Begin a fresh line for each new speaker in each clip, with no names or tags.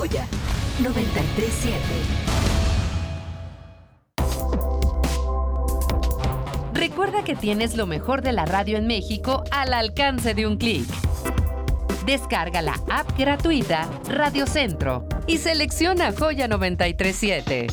Joya 93.7.
Recuerda que tienes lo mejor de la radio en México al alcance de un clic. Descarga la app gratuita Radio Centro y selecciona Joya 93.7.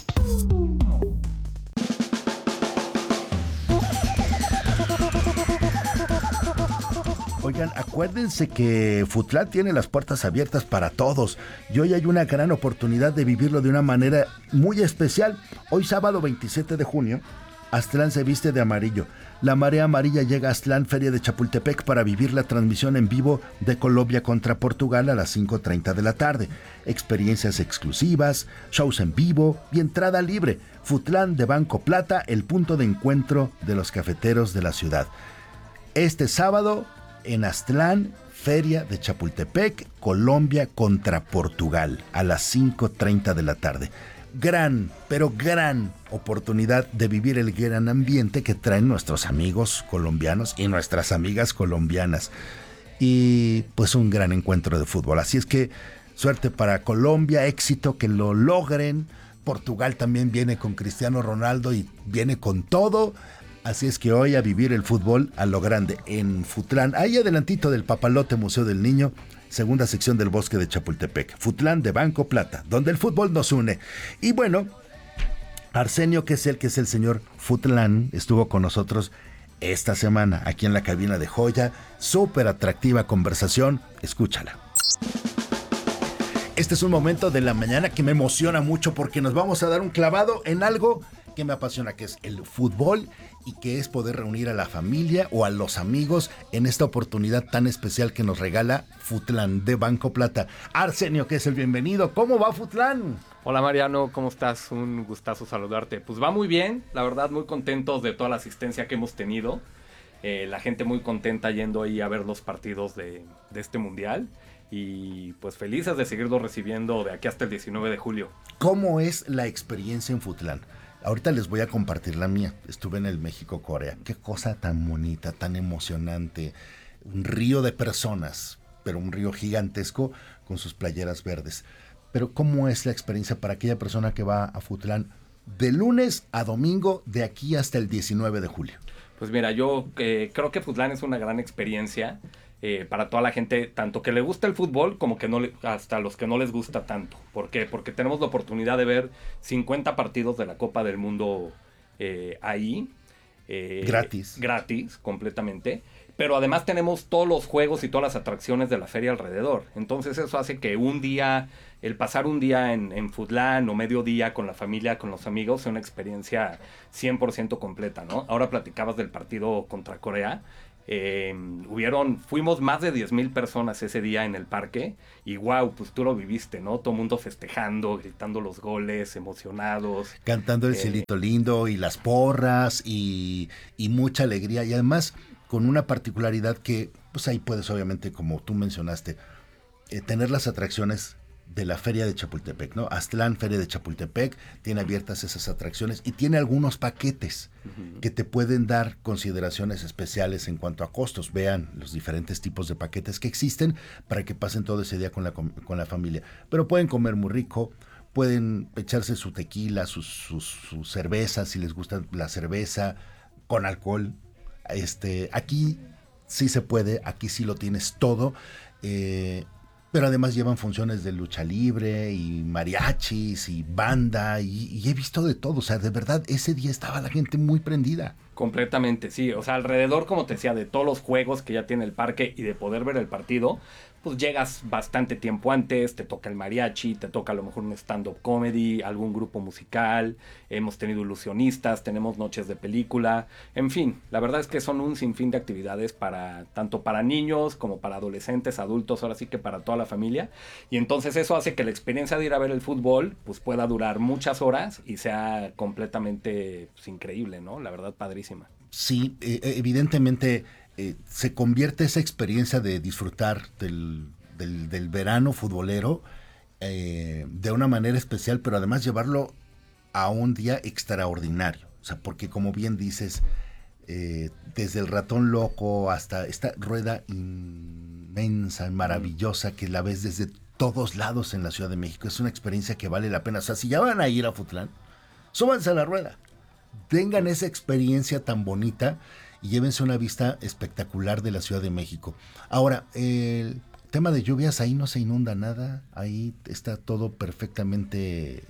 Oigan, acuérdense que Futlán tiene las puertas abiertas para todos y hoy hay una gran oportunidad de vivirlo de una manera muy especial. Hoy sábado 27 de junio, Aztlán se viste de amarillo. La marea amarilla llega a Aztlán, Feria de Chapultepec, para vivir la transmisión en vivo de Colombia contra Portugal a las 5:30 de la tarde. Experiencias exclusivas, shows en vivo y entrada libre. Futlán de Banco Plata, el punto de encuentro de los cafeteros de la ciudad. Este sábado en Aztlán, Feria de Chapultepec, Colombia contra Portugal a las 5:30 de la tarde. Gran, pero gran oportunidad de vivir el gran ambiente que traen nuestros amigos colombianos y nuestras amigas colombianas. Y pues un gran encuentro de fútbol. Así es que suerte para Colombia, éxito, que lo logren. Portugal también viene con Cristiano Ronaldo y viene con todo. Así es que hoy a vivir el fútbol a lo grande en Futlán, ahí adelantito del Papalote Museo del Niño, segunda sección del Bosque de Chapultepec. Futlán de Banco Plata, donde el fútbol nos une. Y bueno, Arsenio, que es el señor Futlán, estuvo con nosotros esta semana aquí en la cabina de Joya. Súper atractiva conversación, escúchala. Este es un momento de la mañana que me emociona mucho porque nos vamos a dar un clavado en algo que me apasiona, que es el fútbol, y que es poder reunir a la familia o a los amigos en esta oportunidad tan especial que nos regala Futlán de Banco Plata. Arsenio, que es el bienvenido. ¿Cómo va Futlán?
Hola Mariano, ¿cómo estás? Un gustazo saludarte. Pues va muy bien, la verdad muy contentos de toda la asistencia que hemos tenido. La gente muy contenta yendo ahí a ver los partidos de este mundial. Y pues felices de seguirlo recibiendo de aquí hasta el 19 de julio.
¿Cómo es la experiencia en Futlán? Ahorita les voy a compartir la mía. Estuve en el México-Corea. Qué cosa tan bonita, tan emocionante. Un río de personas, pero un río gigantesco con sus playeras verdes. Pero ¿cómo es la experiencia para aquella persona que va a Futlán de lunes a domingo, de aquí hasta el 19 de julio?
Pues mira, yo creo que Futlán es una gran experiencia para toda la gente, tanto que le gusta el fútbol como que no hasta los que no les gusta tanto. ¿Por qué? Porque tenemos la oportunidad de ver 50 partidos de la Copa del Mundo ahí. Gratis, completamente. Pero además tenemos todos los juegos y todas las atracciones de la feria alrededor. Entonces eso hace que el pasar un día en Futlán o medio día con la familia, con los amigos, sea una experiencia 100% completa, ¿no? Ahora platicabas del partido contra Corea. Fuimos más de 10,000 personas ese día en el parque y wow, pues tú lo viviste, ¿no? Todo el mundo festejando, gritando los goles, emocionados.
Cantando el cielito lindo y las porras y mucha alegría, y además con una particularidad que pues ahí puedes obviamente, como tú mencionaste, tener las atracciones de la Feria de Chapultepec, ¿no? Aztlán, Feria de Chapultepec, tiene abiertas esas atracciones y tiene algunos paquetes que te pueden dar consideraciones especiales en cuanto a costos. Vean los diferentes tipos de paquetes que existen para que pasen todo ese día con la familia. Pero pueden comer muy rico, pueden echarse su tequila, sus cervezas, si les gusta la cerveza, con alcohol. Aquí sí se puede, aquí sí lo tienes todo. Pero además llevan funciones de lucha libre y mariachis y banda y he visto de todo. O sea, de verdad, ese día estaba la gente muy prendida.
Completamente, sí. O sea, alrededor, como te decía, de todos los juegos que ya tiene el parque y de poder ver el partido, pues llegas bastante tiempo antes, te toca el mariachi, te toca a lo mejor un stand-up comedy, algún grupo musical, hemos tenido ilusionistas, tenemos noches de película, en fin, la verdad es que son un sinfín de actividades tanto para niños como para adolescentes, adultos, ahora sí que para toda la familia, y entonces eso hace que la experiencia de ir a ver el fútbol pues pueda durar muchas horas y sea completamente pues, increíble, ¿no? La verdad, padrísima.
Sí, evidentemente se convierte esa experiencia de disfrutar del verano futbolero de una manera especial, pero además llevarlo a un día extraordinario. O sea, porque como bien dices, desde el ratón loco hasta esta rueda inmensa, maravillosa, que la ves desde todos lados en la Ciudad de México. Es una experiencia que vale la pena. O sea, si ya van a ir a Futlán, súbanse a la rueda. Tengan esa experiencia tan bonita y llévense una vista espectacular de la Ciudad de México. Ahora, el tema de lluvias, ahí no se inunda nada. Ahí está todo perfectamente,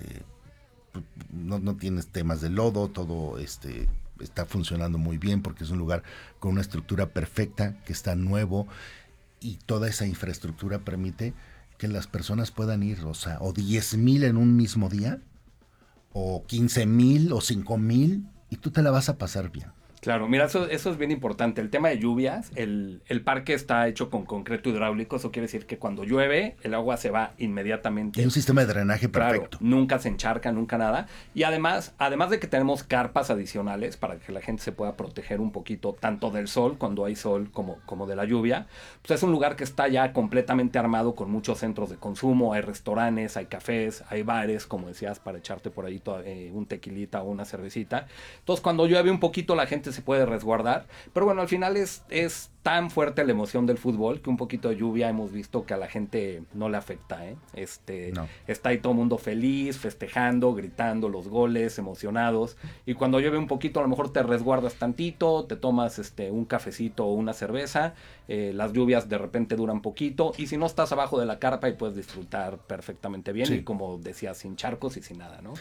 no tienes temas de lodo, todo está funcionando muy bien porque es un lugar con una estructura perfecta, que está nuevo, y toda esa infraestructura permite que las personas puedan ir, o sea, o 10,000 en un mismo día, o 15,000 o 5,000, y tú te la vas a pasar bien.
Claro, mira, eso es bien importante. El tema de lluvias, el parque está hecho con concreto hidráulico. Eso quiere decir que cuando llueve, el agua se va inmediatamente.
Hay un sistema de drenaje perfecto.
Claro, nunca se encharca, nunca nada. Y además de que tenemos carpas adicionales para que la gente se pueda proteger un poquito, tanto del sol, cuando hay sol, como de la lluvia, pues es un lugar que está ya completamente armado con muchos centros de consumo. Hay restaurantes, hay cafés, hay bares, como decías, para echarte por ahí un tequilita o una cervecita. Entonces, cuando llueve un poquito, la gente se puede resguardar, pero bueno, al final es tan fuerte la emoción del fútbol que un poquito de lluvia hemos visto que a la gente no le afecta, ¿eh? No. Está ahí todo el mundo feliz, festejando, gritando los goles, emocionados, y cuando llueve un poquito a lo mejor te resguardas tantito, te tomas un cafecito o una cerveza, las lluvias de repente duran poquito, y si no estás abajo de la carpa y puedes disfrutar perfectamente bien, sí. Y como decías, sin charcos y sin nada, ¿no?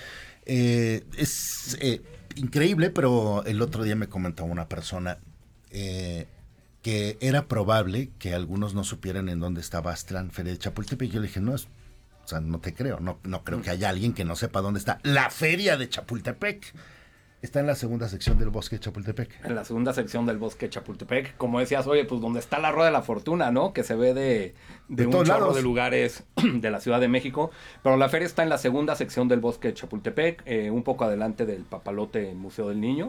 Es increíble, pero el otro día me comentaba una persona que era probable que algunos no supieran en dónde estaba Aztlán, Feria de Chapultepec. Yo le dije, o sea, no te creo, no creo que haya alguien que no sepa dónde está la Feria de Chapultepec. Está en la segunda sección del Bosque de Chapultepec.
En la segunda sección del Bosque de Chapultepec, como decías, oye, pues donde está la Rueda de la Fortuna, ¿no? Que se ve de un chorro lados de lugares de la Ciudad de México. Pero la feria está en la segunda sección del Bosque de Chapultepec, un poco adelante del Papalote Museo del Niño.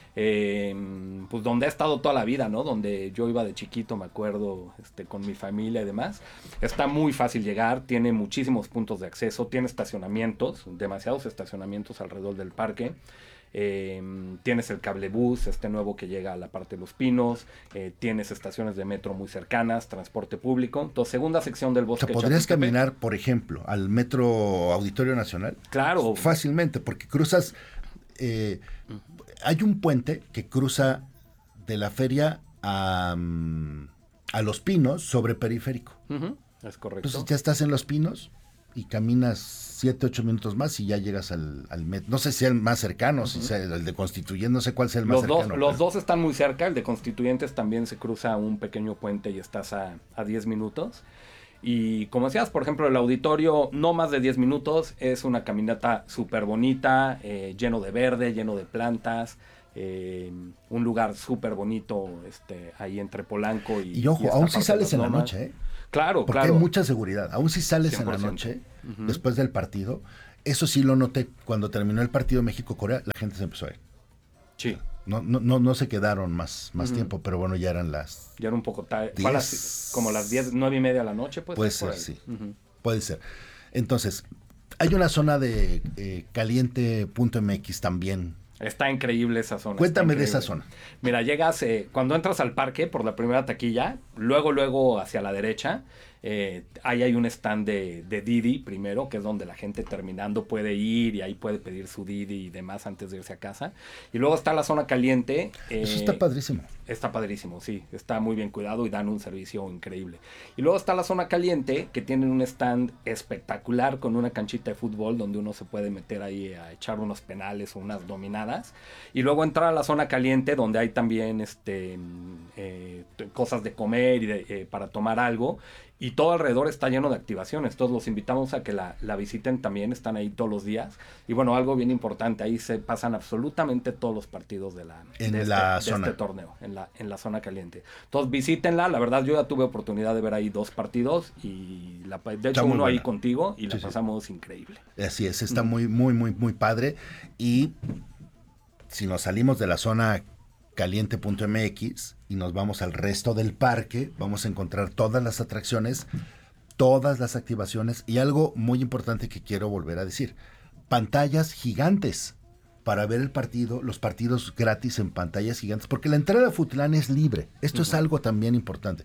Pues donde he estado toda la vida, ¿no? Donde yo iba de chiquito, me acuerdo, con mi familia y demás. Está muy fácil llegar, tiene muchísimos puntos de acceso, tiene estacionamientos, demasiados estacionamientos alrededor del parque. Tienes el cablebús, nuevo que llega a la parte de Los Pinos, tienes estaciones de metro muy cercanas, transporte público. Entonces, segunda sección del Bosque.
O sea, ¿podrías caminar, por ejemplo, al Metro Auditorio Nacional?
Claro.
Fácilmente, porque cruzas... hay un puente que cruza de la feria a Los Pinos sobre Periférico.
Uh-huh. Es correcto.
Entonces ya estás en Los Pinos y caminas 7-8 minutos más y ya llegas al metro. No sé si es el más cercano, uh-huh. Si sea el de Constituyentes, no sé cuál sea el más cercano.
Los dos están muy cerca. El de Constituyentes también se cruza un pequeño puente y estás a 10 minutos. Y como decías, por ejemplo, el auditorio, no más de 10 minutos, es una caminata súper bonita, lleno de verde, lleno de plantas, un lugar súper bonito ahí entre Polanco
y ojo, aún si sales en la noche, ¿eh?
Claro,
porque hay mucha seguridad. Aún si sales 100%. En la noche, uh-huh. Después del partido, eso sí lo noté, cuando terminó el partido México-Corea, la gente se empezó a ir.
Sí.
No se quedaron más uh-huh. tiempo, pero bueno, ya eran las...
Ya era un poco tarde. Como las 10, 9:30 de la noche, pues.
Puede ser, sí. Uh-huh. Puede ser. Entonces, hay una zona de caliente.mx también.
Está increíble esa zona.
Cuéntame de esa zona.
Mira, llegas, cuando entras al parque por la primera taquilla, luego hacia la derecha, ahí hay un stand de Didi primero, que es donde la gente terminando puede ir y ahí puede pedir su Didi y demás antes de irse a casa. Y luego está la zona caliente.
Eso está padrísimo.
Está padrísimo, sí. Está muy bien cuidado y dan un servicio increíble. Y luego está la zona caliente, que tienen un stand espectacular con una canchita de fútbol donde uno se puede meter ahí a echar unos penales o unas dominadas. Y luego entrar a la zona caliente, donde hay también cosas de comer y para tomar algo. Y todo alrededor está lleno de activaciones. Entonces los invitamos a que la visiten también. Están ahí todos los días. Y bueno, algo bien importante, ahí se pasan absolutamente todos los partidos de este torneo, en la zona caliente. Entonces visítenla. La verdad, yo ya tuve oportunidad de ver ahí 2 partidos. Y de hecho uno ahí contigo. Y la pasamos increíble.
Así es, está muy, muy, muy, muy padre. Y si nos salimos de la zona caliente.mx y nos vamos al resto del parque, vamos a encontrar todas las atracciones, todas las activaciones y algo muy importante que quiero volver a decir, pantallas gigantes para ver el partido, los partidos gratis en pantallas gigantes, porque la entrada a Futlán es libre. Esto uh-huh. es algo también importante.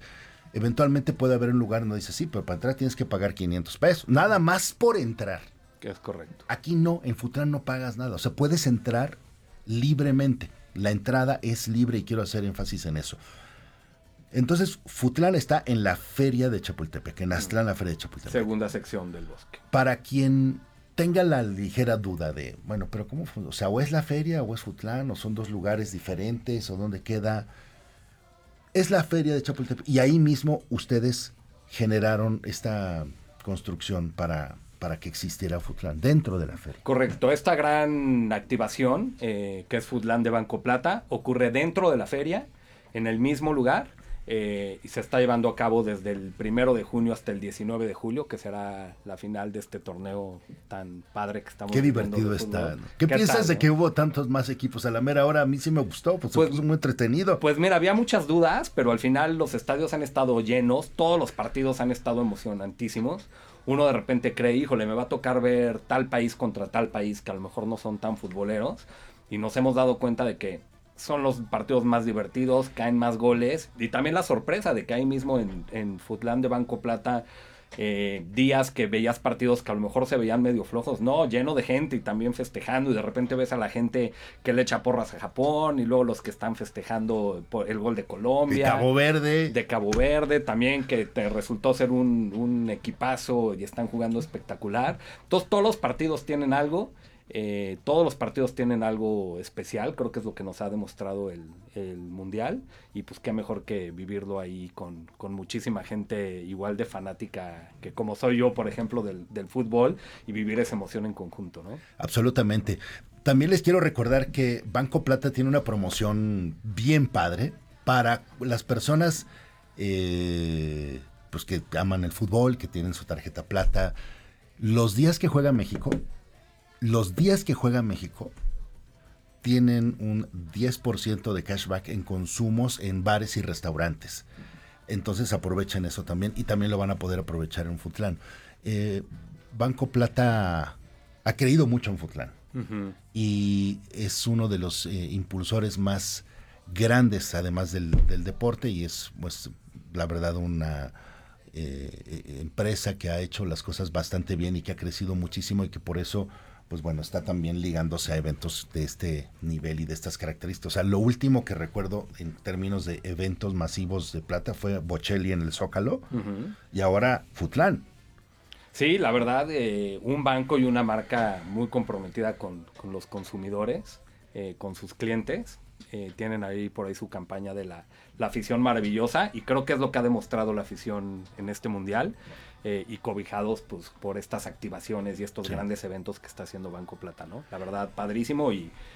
Eventualmente puede haber un lugar donde dice, sí, pero para entrar tienes que pagar 500 pesos. Nada más por entrar.
Que es correcto.
Aquí no, en Futlán no pagas nada. O sea, puedes entrar libremente. La entrada es libre y quiero hacer énfasis en eso. Entonces, Futlán está en la feria de Chapultepec, en Aztlán, la feria de Chapultepec.
Segunda sección del bosque.
Para quien tenga la ligera duda de, bueno, pero ¿cómo? O sea, o es la feria o es Futlán, o son dos lugares diferentes, o dónde queda. Es la feria de Chapultepec. Y ahí mismo ustedes generaron esta construcción para que existiera Futlán dentro de la feria.
Correcto. Esta gran activación, que es Futlán de Banco Plata, ocurre dentro de la feria, en el mismo lugar. Y se está llevando a cabo desde el 1 de junio hasta el 19 de julio, que será la final de este torneo tan padre que estamos
Qué
viviendo
divertido
de
está,
fútbol.
¿no? ¿Qué piensas
tal,
de
no?
que hubo tantos más equipos a la mera hora? A mí sí me gustó, pues se puso muy entretenido.
Pues mira, había muchas dudas, pero al final los estadios han estado llenos, todos los partidos han estado emocionantísimos. Uno de repente cree, híjole, me va a tocar ver tal país contra tal país que a lo mejor no son tan futboleros, y nos hemos dado cuenta de que son los partidos más divertidos, caen más goles, y también la sorpresa de que ahí mismo en Futlán de Banco Plata, días que veías partidos que a lo mejor se veían medio flojos, no, lleno de gente y también festejando, y de repente ves a la gente que le echa porras a Japón, y luego los que están festejando por el gol de Colombia. De Cabo Verde también, que te resultó ser un equipazo y están jugando espectacular. Entonces todos los partidos tienen algo. Todos los partidos tienen algo especial, creo que es lo que nos ha demostrado el Mundial, y pues qué mejor que vivirlo ahí con muchísima gente igual de fanática que como soy yo, por ejemplo, del fútbol, y vivir esa emoción en conjunto, ¿no?
Absolutamente. También les quiero recordar que Banco Plata tiene una promoción bien padre para las personas pues que aman el fútbol, que tienen su tarjeta plata. Los días que juega México tienen un 10% de cashback en consumos en bares y restaurantes. Entonces aprovechen eso también, y también lo van a poder aprovechar en Futlán. Banco Plata ha creído mucho en Futlán.
Uh-huh.
Y es uno de los impulsores más grandes, además del deporte, y es, pues, la verdad, una empresa que ha hecho las cosas bastante bien y que ha crecido muchísimo, y que por eso, pues bueno, está también ligándose a eventos de este nivel y de estas características. O sea, lo último que recuerdo en términos de eventos masivos de plata fue Bocelli en el Zócalo,
Uh-huh.
y ahora Futlán.
Sí, la verdad, un banco y una marca muy comprometida con los consumidores, con sus clientes. Tienen ahí por ahí su campaña de la afición maravillosa, y creo que es lo que ha demostrado la afición en este mundial, y cobijados pues por estas activaciones y estos grandes eventos que está haciendo Banco Plata, ¿no? La verdad, padrísimo,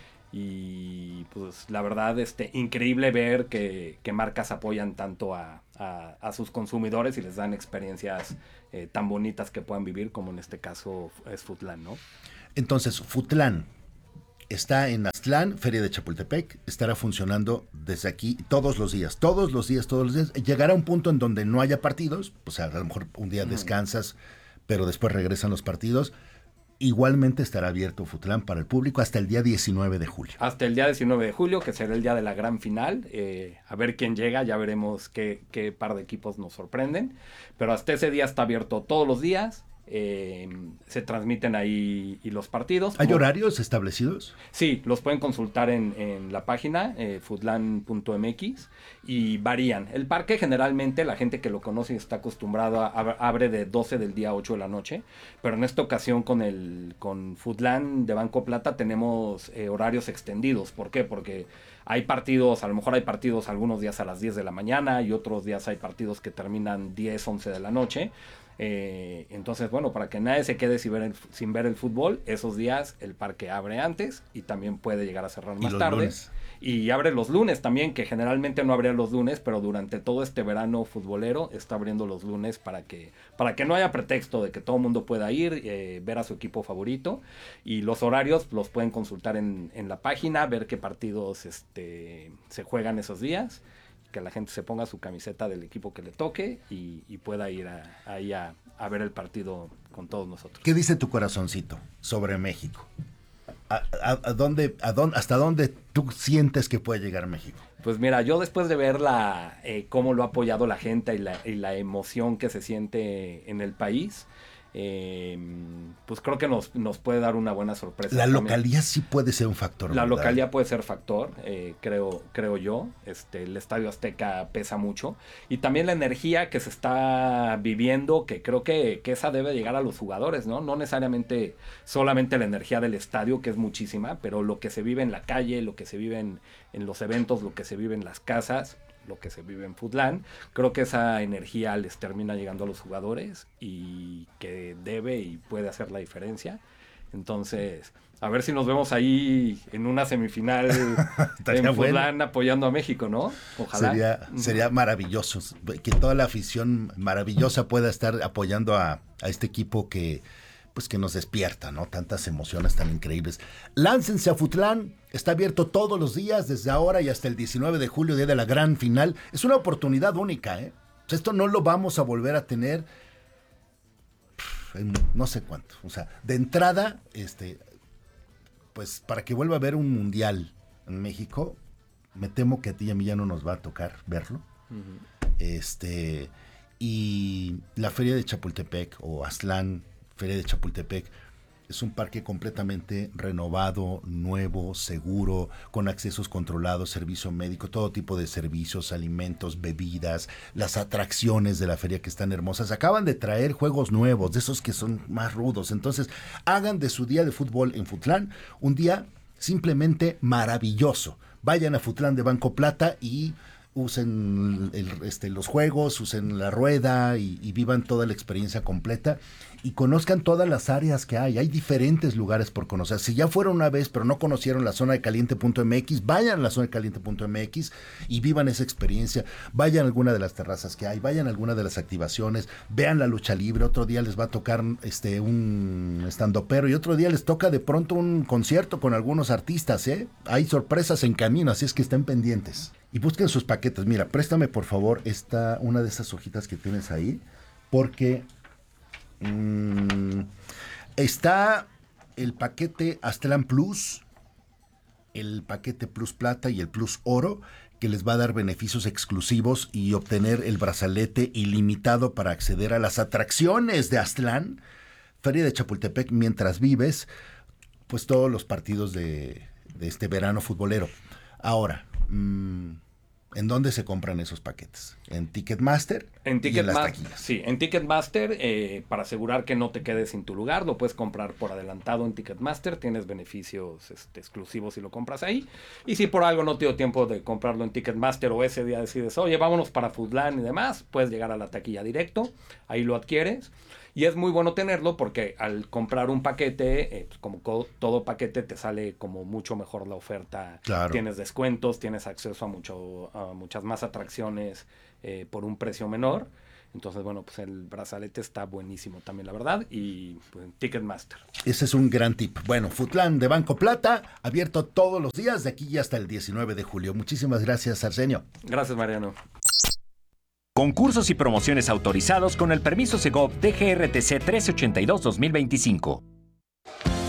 y pues la verdad increíble ver que marcas apoyan tanto a sus consumidores y les dan experiencias tan bonitas que puedan vivir, como en este caso es Futlán, ¿no?
Entonces, Futlán está en Aztlán, Feria de Chapultepec, estará funcionando desde aquí todos los días. Llegará un punto en donde no haya partidos, pues a lo mejor un día descansas, pero después regresan los partidos. Igualmente estará abierto Futlán para el público hasta el día 19 de julio.
Hasta el día 19 de julio, que será el día de la gran final. A ver quién llega, ya veremos qué par de equipos nos sorprenden. Pero hasta ese día está abierto todos los días. Se transmiten ahí y los partidos.
¿Hay horarios establecidos?
Sí, los pueden consultar en la página futlan.mx, y varían. El parque generalmente, la gente que lo conoce y está acostumbrado abre de 12 del día a 8 de la noche, pero en esta ocasión con Futlán de Banco Plata tenemos horarios extendidos. ¿Por qué? Porque hay partidos, a lo mejor hay partidos algunos días a las 10 de la mañana, y otros días hay partidos que terminan 10, 11 de la noche. Entonces, bueno, para que nadie se quede sin ver el fútbol, esos días el parque abre antes y también puede llegar a cerrar más tarde.
Lunes.
Y abre los lunes también, que generalmente no abría los lunes, pero durante todo este verano futbolero está abriendo los lunes para que no haya pretexto de que todo el mundo pueda ir, ver a su equipo favorito. Y los horarios los pueden consultar en la página, ver qué partidos se juegan esos días, que la gente se ponga su camiseta del equipo que le toque y pueda ir ahí a ver el partido con todos nosotros.
¿Qué dice tu corazoncito sobre México? ¿Hasta dónde tú sientes que puede llegar México?
Pues mira, yo después de ver cómo lo ha apoyado la gente y la emoción que se siente en el país, pues creo que nos puede dar una buena sorpresa.
La localía sí puede ser un factor.
La
¿verdad?
localía puede ser factor, creo yo. El Estadio Azteca pesa mucho. Y también la energía que se está viviendo, que creo que esa debe llegar a los jugadores, ¿no? No necesariamente solamente la energía del estadio, que es muchísima, pero lo que se vive en la calle, lo que se vive en los eventos, lo que se vive en las casas, lo que se vive en Futlán, creo que esa energía les termina llegando a los jugadores y que debe y puede hacer la diferencia. Entonces, a ver si nos vemos ahí en una semifinal en Futlán apoyando a México, ¿no?
Ojalá. Sería maravilloso que toda la afición maravillosa pueda estar apoyando a este equipo que nos despierta, ¿no? Tantas emociones tan increíbles. Láncense a Futlán, está abierto todos los días, desde ahora y hasta el 19 de julio, día de la gran final. Es una oportunidad única, ¿eh? O sea, esto no lo vamos a volver a tener en no sé cuánto. O sea, de entrada, pues para que vuelva a haber un mundial en México, me temo que a ti y a mí ya no nos va a tocar verlo. Uh-huh. Y la Feria de Chapultepec o Aztlán, Feria de Chapultepec, es un parque completamente renovado, nuevo, seguro, con accesos controlados, servicio médico, todo tipo de servicios, alimentos, bebidas, las atracciones de la feria que están hermosas. Acaban de traer juegos nuevos, de esos que son más rudos. Entonces, hagan de su día de fútbol en Futlán un día simplemente maravilloso. Vayan a Futlán de Banco Plata y usen los juegos, usen la rueda y vivan toda la experiencia completa y conozcan todas las áreas que hay. Hay diferentes lugares por conocer. Si ya fueron una vez pero no conocieron la zona de caliente.mx, vayan a la zona de caliente.mx y vivan esa experiencia. Vayan a alguna de las terrazas que hay, vayan a alguna de las activaciones, vean la lucha libre. Otro día les va a tocar un estandopero y otro día les toca de pronto un concierto con algunos artistas, ¿eh? Hay sorpresas en camino, así es que estén pendientes. Y busquen sus paquetes. Mira, préstame por favor una de esas hojitas que tienes ahí, porque está el paquete Aztlán Plus, el paquete Plus Plata y el Plus Oro, que les va a dar beneficios exclusivos y obtener el brazalete ilimitado para acceder a las atracciones de Aztlán, Feria de Chapultepec, mientras vives, pues todos los partidos de este verano futbolero. Ahora, ¿en dónde se compran esos paquetes? ¿En Ticketmaster?
En
Ticketmaster,
sí, en Ticketmaster, para asegurar que no te quedes sin tu lugar, lo puedes comprar por adelantado en Ticketmaster, tienes beneficios exclusivos si lo compras ahí. Y si por algo no te dio tiempo de comprarlo en Ticketmaster o ese día decides, oye, vámonos para Futlán y demás, puedes llegar a la taquilla directo, ahí lo adquieres. Y es muy bueno tenerlo porque al comprar un paquete, pues como todo paquete, te sale como mucho mejor la oferta.
Claro.
Tienes descuentos, tienes acceso a muchas más atracciones por un precio menor. Entonces, bueno, pues el brazalete está buenísimo también, la verdad. Y pues, Ticketmaster.
Ese es un gran tip. Bueno, Futlán de Banco Plata, abierto todos los días de aquí y hasta el 19 de julio. Muchísimas gracias, Arsenio.
Gracias, Mariano.
Concursos y promociones autorizados con el permiso Segov DGRTC 1382-2025.